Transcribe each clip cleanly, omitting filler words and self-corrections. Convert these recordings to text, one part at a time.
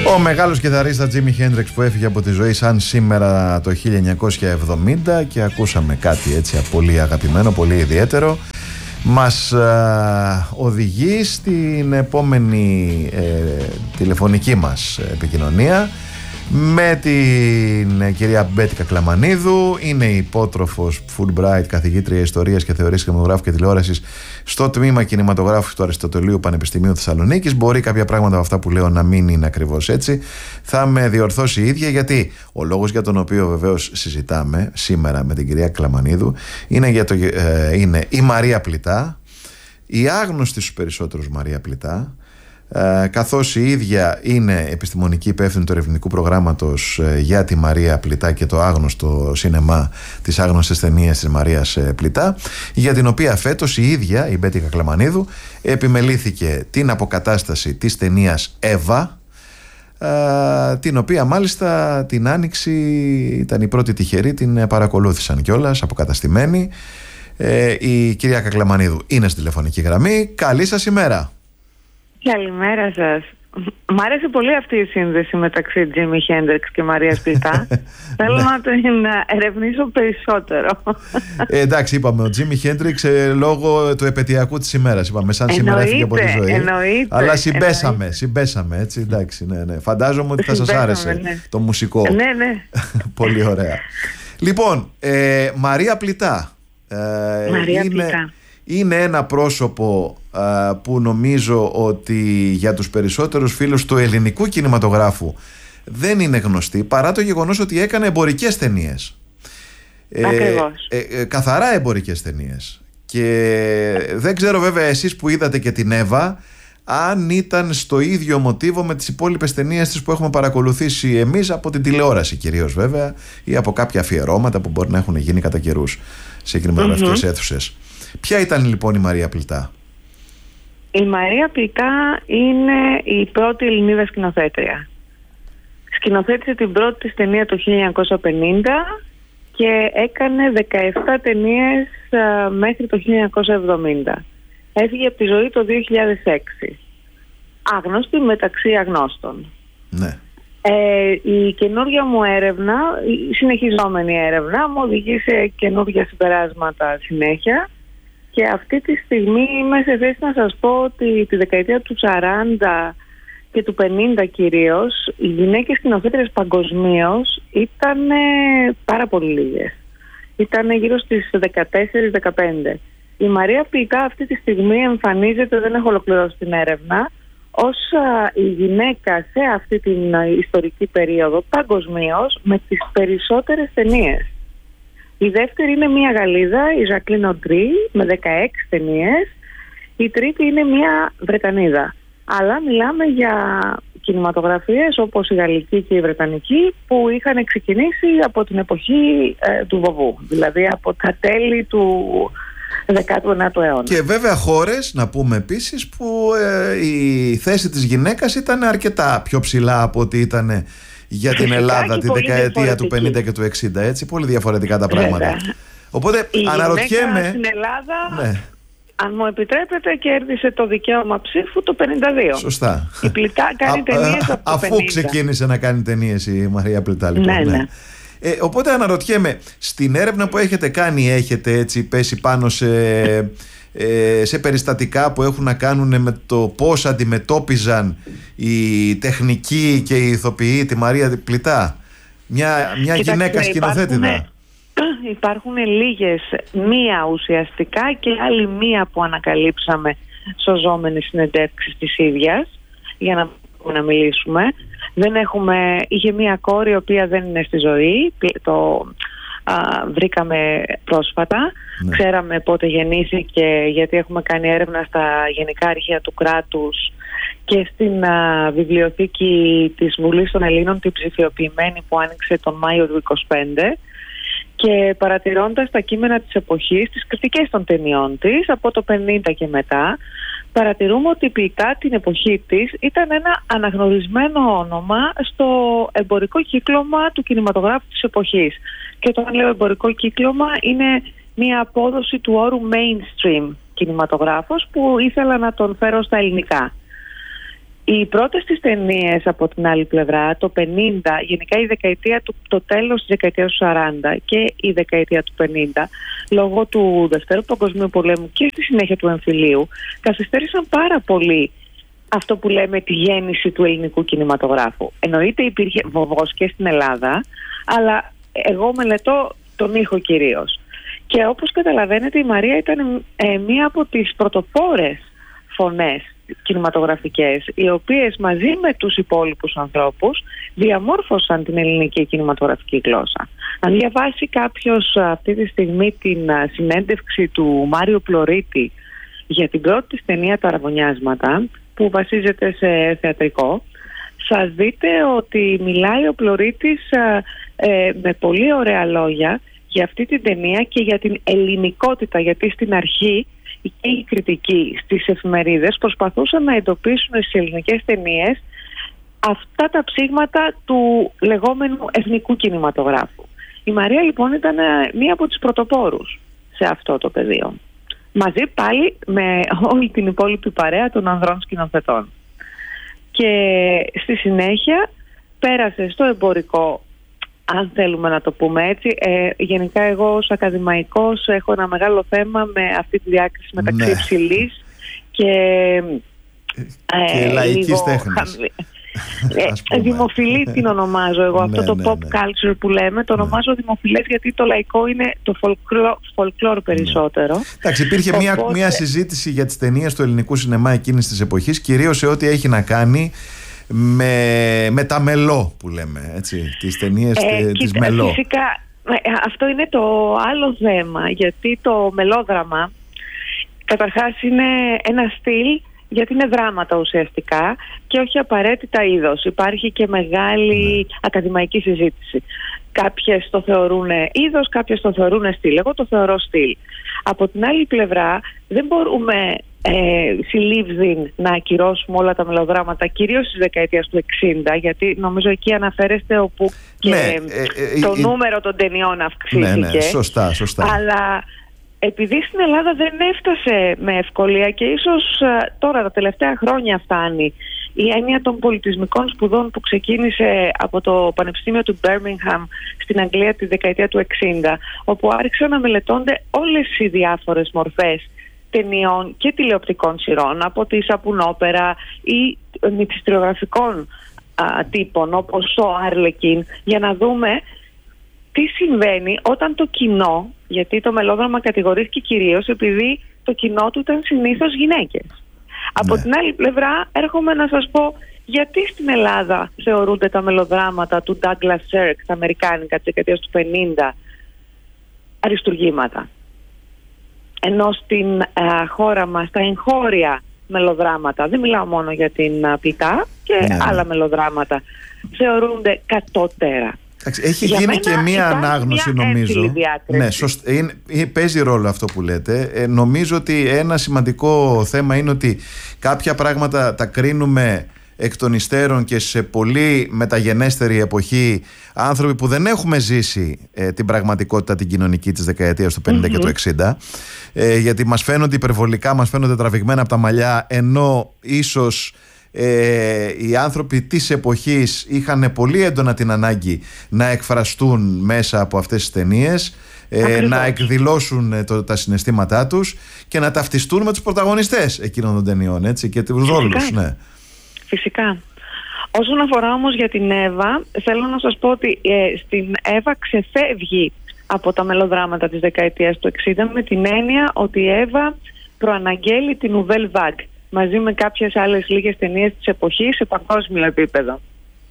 Ο μεγάλος κιθαρίστας Τζίμι Χέντριξ που έφυγε από τη ζωή σαν σήμερα το 1970 και ακούσαμε κάτι έτσι πολύ αγαπημένο, πολύ ιδιαίτερο. Μας οδηγεί στην επόμενη τηλεφωνική μας επικοινωνία με την κυρία Μπέτη Κακλαμανίδου. Είναι υπότροφος Fulbright, καθηγήτρια ιστορίας και θεωρίας κινηματογράφου και τηλεόρασης στο τμήμα κινηματογράφου του Αριστοτελείου Πανεπιστημίου Θεσσαλονίκης. Μπορεί κάποια πράγματα από αυτά που λέω να μην είναι ακριβώς έτσι. Θα με διορθώσει η ίδια, γιατί ο λόγος για τον οποίο βεβαίως συζητάμε σήμερα με την κυρία Κακλαμανίδου είναι η Μαρία Πλητά, η άγνωστη στους περισσότερους Μαρία Πλητά, καθώς η ίδια είναι επιστημονική υπεύθυνη του ερευνητικού προγράμματος για τη Μαρία Πλητά και το άγνωστο σινεμά, τις άγνωστες ταινίες της Μαρίας Πλητά, για την οποία φέτος η ίδια, η Μπέτη Κακλαμανίδου, επιμελήθηκε την αποκατάσταση της ταινίας Εύα, την οποία μάλιστα την Άνοιξη ήταν η πρώτη τυχερή, την παρακολούθησαν κιόλας αποκαταστημένη. Η κυρία Κακλαμανίδου είναι στη τηλεφωνική γραμμή. Καλή σας ημέρα. Καλημέρα σας. Μ' άρεσε πολύ αυτή η σύνδεση μεταξύ Τζίμι Χέντριξ και Μαρίας Πλητά. Θέλω να την ερευνήσω περισσότερο. Εντάξει, είπαμε ο Τζίμι Χέντριξ λόγω του επετειακού της ημέρας. Είπαμε σαν σήμερα έφυγε από τη ζωή. Αλλά συμπέσαμε έτσι. Εντάξει, ναι. Φαντάζομαι ότι θα σας άρεσε το μουσικό. Ναι. Πολύ ωραία. Λοιπόν, Μαρία Πλητά. Είναι ένα πρόσωπο που νομίζω ότι για τους περισσότερους φίλους του ελληνικού κινηματογράφου δεν είναι γνωστή, παρά το γεγονός ότι έκανε εμπορικές ταινίες. Ακριβώς. Καθαρά εμπορικές ταινίες. Και δεν ξέρω βέβαια εσείς που είδατε και την Εύα αν ήταν στο ίδιο μοτίβο με τις υπόλοιπες ταινίες της που έχουμε παρακολουθήσει εμείς από την τηλεόραση κυρίως βέβαια, ή από κάποια αφιερώματα που μπορεί να έχουν γίνει κατά καιρούς σε κινηματογραφικές αίθουσες. Ποια ήταν λοιπόν η Μαρία Πλητά? Η Μαρία Πλητά είναι η πρώτη Ελληνίδα σκηνοθέτρια. Σκηνοθέτησε την πρώτη της ταινία το 1950 και έκανε 17 ταινίες μέχρι το 1970. Έφυγε από τη ζωή το 2006. Άγνωστη μεταξύ αγνώστων. Ναι. Η καινούργια μου έρευνα, η συνεχιζόμενη έρευνα μου οδηγεί σε καινούργια συμπεράσματα συνέχεια. Και αυτή τη στιγμή είμαι σε θέση να σας πω ότι τη δεκαετία του 40 και του 50 κυρίως οι γυναίκες σκηνοθέτριες παγκοσμίως ήταν πάρα πολύ λίγες. Ήταν γύρω στις 14-15. Η Μαρία Πλητά αυτή τη στιγμή εμφανίζεται, δεν έχω ολοκληρώσει την έρευνα, ως η γυναίκα σε αυτή την ιστορική περίοδο παγκοσμίως με τις περισσότερες ταινίες. Η δεύτερη είναι μια Γαλλίδα, η Ζακλίν Οντρί, με 16 ταινίες. Η τρίτη είναι μια Βρετανίδα. Αλλά μιλάμε για κινηματογραφίες όπως η γαλλική και η βρετανική που είχαν ξεκινήσει από την εποχή του βοβού, δηλαδή από τα τέλη του 19ου αιώνα. Και βέβαια χώρες, να πούμε επίσης, που η θέση της γυναίκας ήταν αρκετά πιο ψηλά από ό,τι ήταν για την Ελλάδα τη δεκαετία του 50 και του 60, έτσι, πολύ διαφορετικά τα πράγματα. Βέβαια. Οπότε η αναρωτιέμαι... στην Ελλάδα, ναι, αν μου επιτρέπετε, κέρδισε το δικαίωμα ψήφου το 52. Σωστά. Η Πλητά κάνει ταινίες από το 50. Αφού ξεκίνησε να κάνει ταινίες η Μαρία Πλητά, λοιπόν. Ναι. Οπότε αναρωτιέμαι, στην έρευνα που έχετε κάνει, έχετε έτσι πέσει πάνω σε περιστατικά που έχουν να κάνουν με το πώς αντιμετώπιζαν οι τεχνικοί και οι ηθοποιοί τη Μαρία Πλητά, μια γυναίκα σκηνοθέτηδα? Υπάρχουν λίγες, μία ουσιαστικά και άλλη μία που ανακαλύψαμε σωζόμενες συνεντεύξεις της ίδιας, για να μιλήσουμε. Είχε μία κόρη η οποία δεν είναι στη ζωή, το βρήκαμε πρόσφατα. Ναι. Ξέραμε πότε γεννήθηκε, γιατί έχουμε κάνει έρευνα στα Γενικά Αρχεία του Κράτους και στην βιβλιοθήκη της Βουλής των Ελλήνων, την ψηφιοποιημένη που άνοιξε τον Μάιο του 2025. Και παρατηρώντας τα κείμενα της εποχής, τις κριτικές των ταινιών της από το 50 και μετά, παρατηρούμε ότι η Πλητά την εποχή της ήταν ένα αναγνωρισμένο όνομα στο εμπορικό κύκλωμα του κινηματογράφου της εποχής. Και όταν λέω εμπορικό κύκλωμα, είναι μια απόδοση του όρου mainstream κινηματογράφος που ήθελα να τον φέρω στα ελληνικά. Οι πρώτες τις ταινίες από την άλλη πλευρά, το 50, γενικά η δεκαετία το τέλος της δεκαετίας του 40 και η δεκαετία του 50, λόγω του Δευτέρου Παγκοσμίου Πολέμου και στη συνέχεια του εμφυλίου, καθυστέρησαν πάρα πολύ αυτό που λέμε τη γέννηση του ελληνικού κινηματογράφου. Εννοείται υπήρχε βοβός και στην Ελλάδα, αλλά εγώ μελετώ τον ήχο κυρίως. Και όπως καταλαβαίνετε, η Μαρία ήταν μία από τις πρωτοπόρες φωνές κινηματογραφικές, οι οποίες μαζί με τους υπόλοιπους ανθρώπους διαμόρφωσαν την ελληνική κινηματογραφική γλώσσα. Αν διαβάσει κάποιος αυτή τη στιγμή την συνέντευξη του Μάριο Πλωρίτη για την πρώτη της ταινία «Τα Αραβωνιάσματα», που βασίζεται σε θεατρικό, θα δείτε ότι μιλάει ο Πλωρίτης με πολύ ωραία λόγια για αυτή την ταινία και για την ελληνικότητα, γιατί στην αρχή και οι κριτικοί στις εφημερίδες προσπαθούσαν να εντοπίσουν στις ελληνικές ταινίες αυτά τα ψήγματα του λεγόμενου εθνικού κινηματογράφου. Η Μαρία λοιπόν ήταν μία από τις πρωτοπόρους σε αυτό το πεδίο, μαζί πάλι με όλη την υπόλοιπη παρέα των ανδρών σκηνοθετών. Και στη συνέχεια πέρασε στο εμπορικό, αν θέλουμε να το πούμε έτσι. Γενικά εγώ ως ακαδημαϊκός έχω ένα μεγάλο θέμα με αυτή τη διάκριση μεταξύ υψηλής και λαϊκής τέχνης. Δημοφιλή την ονομάζω εγώ. Αυτό το pop culture που λέμε το ονομάζω δημοφιλές, γιατί το λαϊκό είναι το folklore περισσότερο. Εντάξει, υπήρχε μια συζήτηση για τις ταινίες του ελληνικού σινεμά εκείνης της εποχής, κυρίως σε ό,τι έχει να κάνει με τα μελό που λέμε, έτσι, τις ταινίες της μελό. Φυσικά αυτό είναι το άλλο θέμα, γιατί το μελόδραμα καταρχάς είναι ένα στυλ, γιατί είναι δράματα ουσιαστικά και όχι απαραίτητα είδος. Υπάρχει και μεγάλη ακαδημαϊκή συζήτηση. Κάποιες το θεωρούν είδος, κάποιες το θεωρούν στυλ. Εγώ το θεωρώ στυλ. Από την άλλη πλευρά δεν μπορούμε συλλήβδιν να ακυρώσουμε όλα τα μελοδράματα, κυρίως στις δεκαετίες του 60, γιατί νομίζω εκεί αναφέρεστε όπου και το νούμερο των ταινιών αυξήθηκε. Ναι, σωστά. Αλλά επειδή στην Ελλάδα δεν έφτασε με ευκολία και ίσως τώρα τα τελευταία χρόνια φτάνει η έννοια των πολιτισμικών σπουδών που ξεκίνησε από το Πανεπιστήμιο του Birmingham στην Αγγλία τη δεκαετία του 60, όπου άρχισαν να μελετώνται όλες οι διάφορες μορφές ταινιών και τηλεοπτικών σειρών, από τη σαπουνόπερα ή μυθιστριογραφικών τύπων όπως το Άρλεκιν, για να δούμε τι συμβαίνει όταν το κοινό, γιατί το μελόδραμα κατηγορήθηκε κυρίως επειδή το κοινό του ήταν συνήθως γυναίκες. Από την άλλη πλευρά έρχομαι να σας πω γιατί στην Ελλάδα θεωρούνται τα μελοδράματα του Douglas Sirk, τα αμερικάνικα της δεκαετίας του 50, αριστουργήματα. Ενώ στην χώρα μας τα εγχώρια μελοδράματα, δεν μιλάω μόνο για την Πλητά και άλλα μελοδράματα, θεωρούνται κατώτερα. Έχει γίνει και μία ανάγνωση, νομίζω. Ναι, παίζει ρόλο αυτό που λέτε. Νομίζω ότι ένα σημαντικό θέμα είναι ότι κάποια πράγματα τα κρίνουμε εκ των υστέρων και σε πολύ μεταγενέστερη εποχή, άνθρωποι που δεν έχουμε ζήσει την πραγματικότητα την κοινωνική της δεκαετίας του 50 και του 60, γιατί μας φαίνονται υπερβολικά, μας φαίνονται τραβηγμένα από τα μαλλιά, ενώ ίσως οι άνθρωποι της εποχής είχαν πολύ έντονα την ανάγκη να εκφραστούν μέσα από αυτές τις ταινίες, να εκδηλώσουν τα συναισθήματά τους και να ταυτιστούν με τους πρωταγωνιστές εκείνων των ταινιών, έτσι, και τους ρόλους. Ναι. Φυσικά. Όσον αφορά όμως για την Εύα, θέλω να σας πω ότι στην Εύα ξεφεύγει από τα μελοδράματα της δεκαετίας του 60 με την έννοια ότι η Εύα προαναγγέλει την Nouvelle Vague μαζί με κάποιες άλλες λίγες ταινίες της εποχής σε παγκόσμιο επίπεδο.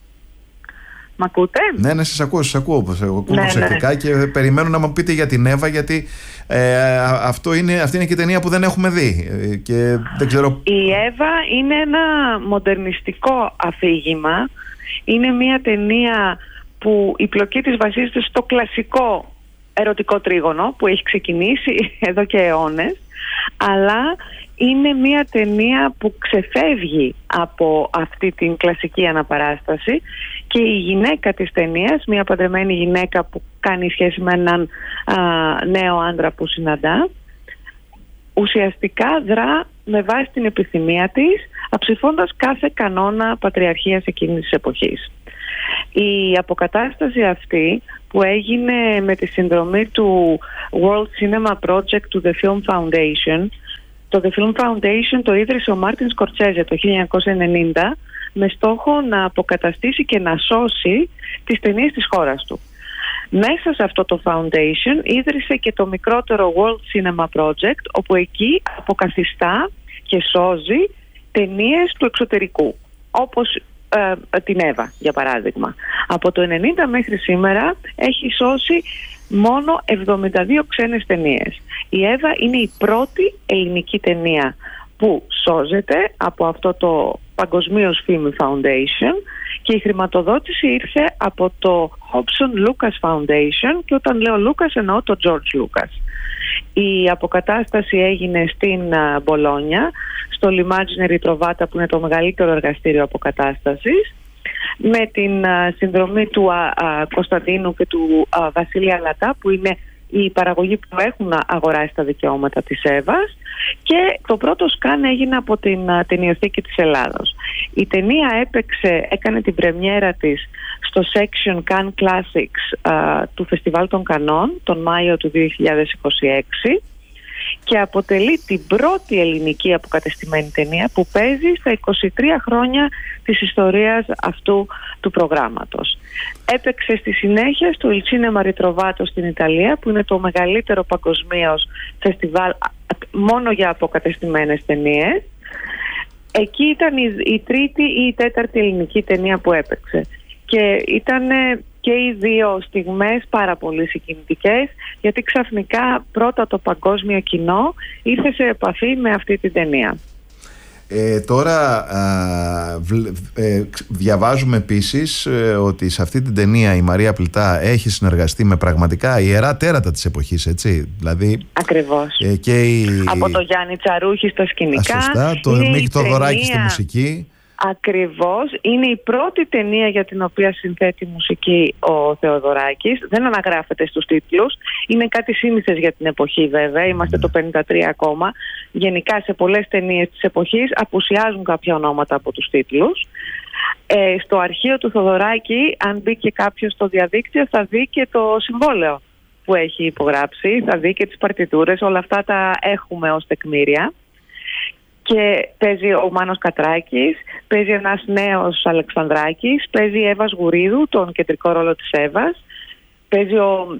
Μ' ακούτε? Ναι, σας ακούω προσεκτικά και περιμένω να μου πείτε για την Εύα, γιατί αυτή είναι και η ταινία που δεν έχουμε δει και δεν ξέρω. Η Εύα είναι ένα μοντερνιστικό αφήγημα. Είναι μια ταινία που η πλοκή της βασίζεται στο κλασικό ερωτικό τρίγωνο που έχει ξεκινήσει εδώ και αιώνες, αλλά είναι μια ταινία που ξεφεύγει από αυτή την κλασική αναπαράσταση και η γυναίκα της ταινίας, μια παντρεμένη γυναίκα που κάνει σχέση με έναν νέο άντρα που συναντά, ουσιαστικά δρά με βάση την επιθυμία της, αψηφώντας κάθε κανόνα πατριαρχίας εκείνης της εποχής. Η αποκατάσταση αυτή που έγινε με τη συνδρομή του World Cinema Project του The Film Foundation, το The Film Foundation το ίδρυσε ο Μάρτιν Σκορτσέζε το 1990 με στόχο να αποκαταστήσει και να σώσει τις ταινίες της χώρας του. Μέσα σε αυτό το foundation ίδρυσε και το μικρότερο World Cinema Project, όπου εκεί αποκαθιστά και σώζει ταινίες του εξωτερικού, όπως την Εύα για παράδειγμα. Από το 1990 μέχρι σήμερα έχει σώσει μόνο 72 ξένες ταινίες. Η Εύα είναι η πρώτη ελληνική ταινία που σώζεται από αυτό το παγκοσμίως Film Foundation, και η χρηματοδότηση ήρθε από το Hobson Lucas Foundation, και όταν λέω Lucas εννοώ το George Lucas. Η αποκατάσταση έγινε στην Μπολόνια, στο L'Immagine Ritrovata, που είναι το μεγαλύτερο εργαστήριο αποκατάστασης, με την συνδρομή του Κωνσταντίνου και του Βασίλη Αλατά, που είναι οι παραγωγοί που έχουν αγοράσει τα δικαιώματα της Εύας, και το πρώτο σκάν έγινε από την Ταινιοθήκη της Ελλάδος. Η ταινία έκανε την πρεμιέρα της στο Section Cannes Classics του Φεστιβάλ των Κανών τον Μάιο του 2026 και αποτελεί την πρώτη ελληνική αποκατεστημένη ταινία που παίζει στα 23 χρόνια της ιστορίας αυτού του προγράμματος. Έπαιξε στη συνέχεια στο Il Cinema Ritrovato στην Ιταλία, που είναι το μεγαλύτερο παγκοσμίως φεστιβάλ μόνο για αποκατεστημένες ταινίες. Εκεί ήταν η τρίτη ή η τέταρτη ελληνική ταινία που έπαιξε. Και ήταν και οι δύο στιγμές πάρα πολύ συγκινητικές, γιατί ξαφνικά πρώτα το παγκόσμιο κοινό ήρθε σε επαφή με αυτή την ταινία. Τώρα διαβάζουμε επίσης ότι σε αυτή την ταινία η Μαρία Πλητά έχει συνεργαστεί με πραγματικά ιερά τέρατα της εποχής, έτσι. Δηλαδή, ακριβώς. Από το Γιάννη Τσαρούχη στα σκηνικά. Σωστά, το Μίκη Θοδωράκη στη μουσική. Ακριβώς. Είναι η πρώτη ταινία για την οποία συνθέτει μουσική ο Θεοδωράκης. Δεν αναγράφεται στους τίτλους. Είναι κάτι σύνηθες για την εποχή βέβαια. Είμαστε το 53 ακόμα. Γενικά σε πολλές ταινίες της εποχής απουσιάζουν κάποια ονόματα από τους τίτλους. Στο αρχείο του Θοδωράκη, αν μπει και κάποιος στο διαδίκτυο, θα δει και το συμβόλαιο που έχει υπογράψει. Θα δει και τις παρτιτούρες. Όλα αυτά τα έχουμε ως τεκμήρια. Και παίζει ο Μάνος Κατράκης, παίζει ένας νέος Αλεξανδράκης, παίζει η Εύα Γουρίδου, τον κεντρικό ρόλο της Εύας, παίζει ο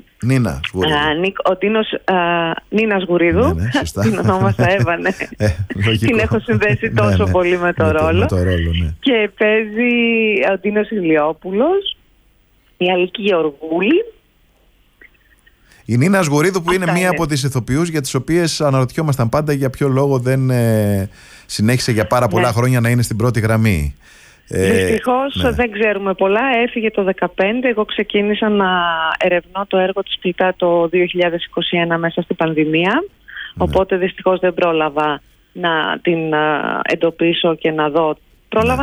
Νίνας Γουρίδου, την ονόμασα Εύα, ναι. Την έχω συνδέσει τόσο πολύ με το ρόλο. Ναι. Και παίζει ο Ντίνος Ηλιόπουλος, η Αλική Γεωργούλη. Η Νίνα Γουρίδου, που είναι μία από τις ηθοποιούς για τις οποίες αναρωτιόμασταν πάντα για ποιο λόγο δεν συνέχισε για πάρα πολλά χρόνια να είναι στην πρώτη γραμμή. Δυστυχώς δεν ξέρουμε πολλά. Έφυγε το 2015. Εγώ ξεκίνησα να ερευνώ το έργο της Πλητά το 2021 μέσα στην πανδημία. Οπότε δυστυχώς δεν πρόλαβα να την εντοπίσω και να δω. Πρόλαβα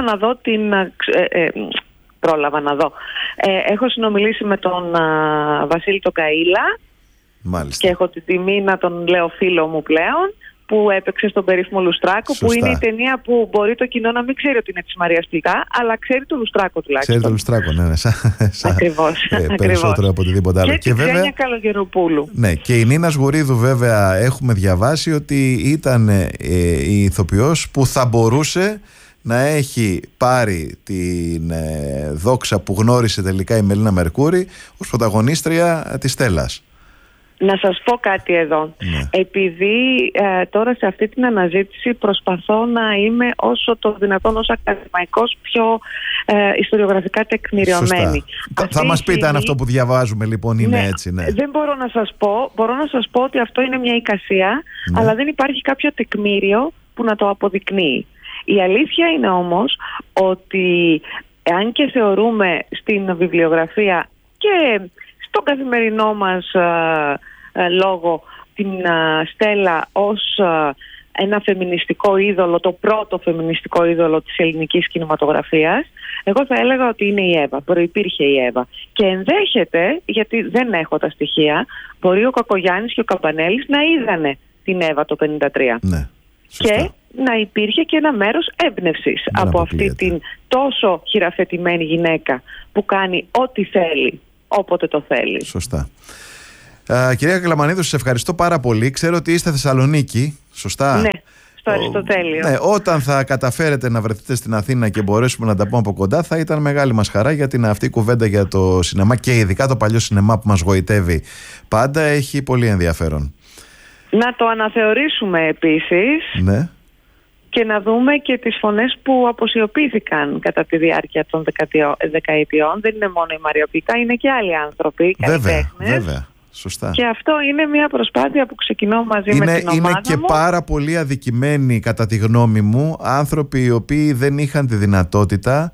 να δω. Έχω συνομιλήσει με τον Βασίλη τον Καΐλα. Μάλιστα. Και έχω τη τιμή να τον λέω φίλο μου πλέον, που έπαιξε στον περίφημο Λουστράκο. Σωστά. Που είναι η ταινία που μπορεί το κοινό να μην ξέρει ότι είναι της Μαρίας Πλητά, αλλά ξέρει το Λουστράκο τουλάχιστον. Ξέρει το Λουστράκο, ναι. Ακριβώς. Περισσότερο από οτιδήποτε άλλο. Και βέβαια Ξένια Καλογεροπούλου. Ναι, και η Νίνα Γουρίδου βέβαια έχουμε διαβάσει ότι ήταν η ηθοποιός που θα μπορούσε να έχει πάρει την δόξα που γνώρισε τελικά η Μελίνα Μερκούρη ως πρωταγωνίστρια της Στέλλας. Να σας πω κάτι εδώ. Ναι. Επειδή τώρα σε αυτή την αναζήτηση προσπαθώ να είμαι όσο το δυνατόν ως ακαδημαϊκός πιο ιστοριογραφικά τεκμηριωμένη. Θα μας πείτε αν αυτό που διαβάζουμε λοιπόν είναι έτσι. Ναι. Δεν μπορώ να σας πω. Μπορώ να σας πω ότι αυτό είναι μια εικασία, αλλά δεν υπάρχει κάποιο τεκμήριο που να το αποδεικνύει. Η αλήθεια είναι όμως ότι αν και θεωρούμε στην βιβλιογραφία και στον καθημερινό μας λόγο την Στέλλα ως ένα φεμινιστικό είδωλο, το πρώτο φεμινιστικό είδωλο της ελληνικής κινηματογραφίας, εγώ θα έλεγα ότι είναι η Εύα, προϋπήρχε η Εύα. Και ενδέχεται, γιατί δεν έχω τα στοιχεία, μπορεί ο Κακογιάννης και ο Καμπανέλης να είδανε την Εύα το 1953. Ναι, σωστά. Και να υπήρχε και ένα μέρος έμπνευσης από αυτή την τόσο χειραφετημένη γυναίκα που κάνει ό,τι θέλει, όποτε το θέλει. Σωστά. Κυρία Καλαμανίδου, σας ευχαριστώ πάρα πολύ. Ξέρω ότι είστε Θεσσαλονίκη, σωστά? Ναι, στο Αριστοτέλειο. Ναι, όταν θα καταφέρετε να βρεθείτε στην Αθήνα και μπορέσουμε να τα πούμε από κοντά, θα ήταν μεγάλη μας χαρά, γιατί αυτή η κουβέντα για το σινεμά και ειδικά το παλιό σινεμά που μας γοητεύει πάντα έχει πολύ ενδιαφέρον. Να το αναθεωρήσουμε επίσης. Ναι. Και να δούμε και τις φωνές που αποσιωπήθηκαν κατά τη διάρκεια των δεκαετιών. Δεν είναι μόνο η Μαριοπίτα, είναι και άλλοι άνθρωποι, καλλιτέχνες. Βέβαια. Σωστά. Και αυτό είναι μια προσπάθεια που ξεκινώ μαζί με την ομάδα είναι και μου. Πάρα πολύ αδικημένοι, κατά τη γνώμη μου, άνθρωποι οι οποίοι δεν είχαν τη δυνατότητα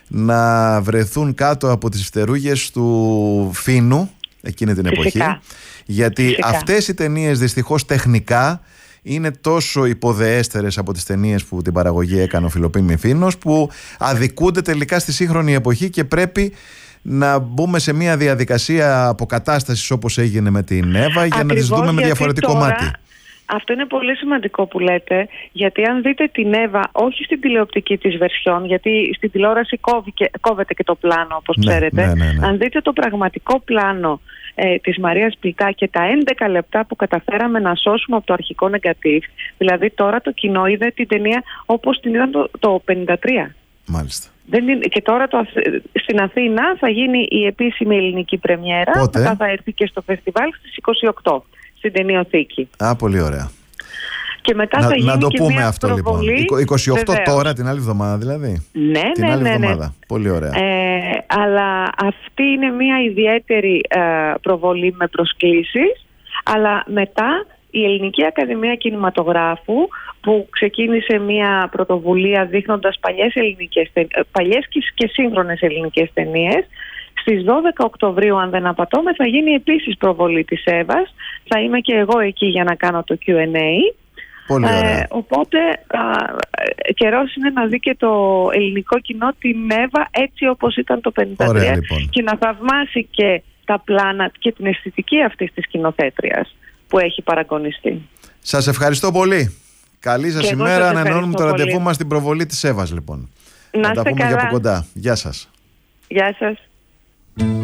να βρεθούν κάτω από τις φτερούγες του Φίνου εκείνη την εποχή. Γιατί αυτές οι ταινίες δυστυχώς τεχνικά είναι τόσο υποδεέστερες από τις ταινίες που την παραγωγή έκανε ο Φιλοπίμη Φίνος, που αδικούνται τελικά στη σύγχρονη εποχή και πρέπει να μπούμε σε μια διαδικασία αποκατάστασης, όπως έγινε με την Εύα, για να τις δούμε με διαφορετικό μάτι. Αυτό είναι πολύ σημαντικό που λέτε, γιατί αν δείτε την Εύα όχι στην τηλεοπτική της βερσιόν, γιατί στην τηλεόραση κόβεται και το πλάνο, όπως ξέρετε. Ναι. Αν δείτε το πραγματικό πλάνο της Μαρίας Πιλτά και τα 11 λεπτά που καταφέραμε να σώσουμε από το αρχικό νεγκατίβ, δηλαδή τώρα το κοινό είδε την ταινία όπως την είδαν το 1953. Μάλιστα. Και τώρα στην Αθήνα θα γίνει η επίσημη ελληνική πρεμιέρα. Πότε? Μετά θα έρθει και στο φεστιβάλ στις 28 στην Ταινιοθήκη. Πολύ ωραία. Και μετά θα γίνει να το και πούμε μια αυτό προβολή, λοιπόν. 28 βεβαίως. Τώρα την άλλη εβδομάδα δηλαδή. Ναι, την άλλη εβδομάδα. Πολύ ωραία. Αλλά αυτή είναι μια ιδιαίτερη προβολή με προσκλήσεις. Αλλά μετά η Ελληνική Ακαδημία Κινηματογράφου, που ξεκίνησε μια πρωτοβουλία δείχνοντας παλιές και σύγχρονες ελληνικές ταινίες, στις 12 Οκτωβρίου, αν δεν απατώμε, θα γίνει επίσης προβολή της Εύας. Θα είμαι και εγώ εκεί για να κάνω το Q&A. Πολύ ωραία. Οπότε καιρός είναι να δει και το ελληνικό κοινό την Εύα έτσι όπως ήταν το 1953. Ωραία, λοιπόν. Και να θαυμάσει και τα πλάνα και την αισθητική αυτής της σκηνοθέτριας που έχει παραγωνιστεί. Σας ευχαριστώ πολύ. Καλή σας ημέρα. Ανανεώνουμε το ραντεβού μας στην προβολή της Εύας, λοιπόν. Να τα πούμε καλά. και από κοντά. Γεια σας. Γεια σας.